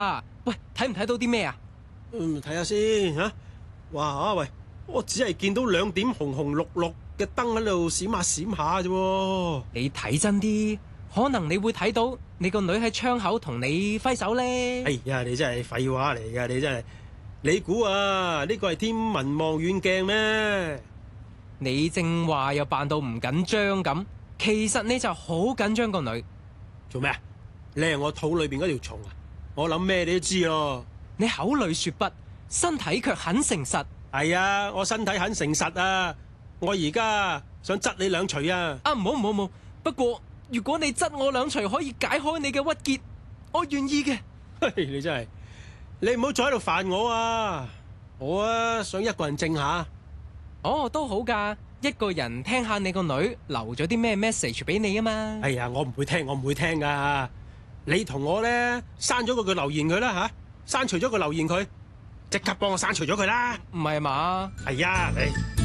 啊！喂，睇唔睇到啲咩啊？ 睇下先吓。哇喂，我只係見到兩點紅紅綠綠嘅燈喺度閃下閃下啫。 你睇真啲，可能你會睇到你個女喺窗口同你揮手咧。 哎呀，你真係廢話嚟噶，你真係。你估啊？呢個係天文望遠鏡咩？ 你正話又扮到唔緊張咁，其實你就好緊張個女。 做咩啊？你係我肚裏邊嗰條蟲啊！我諗咩你都知咯。 你口裏說不，身體卻很誠實。 係啊，我身體很誠實啊！我而家想窒你兩錘啊！ 啊，唔好。不過如果你窒我兩錘可以解開你嘅鬱結，我願意嘅。 嘿，你真係，你唔好再喺度煩我啊！我啊想一個人靜下。 哦，都好噶，一個人聽下你個女留咗啲咩 message 俾你啊嘛。 哎呀，我唔會聽噶。你同我咧刪咗個留言佢啦吓，刪除咗個留言佢，即刻幫我刪除咗佢啦。 唔係嘛？ 係啊，你。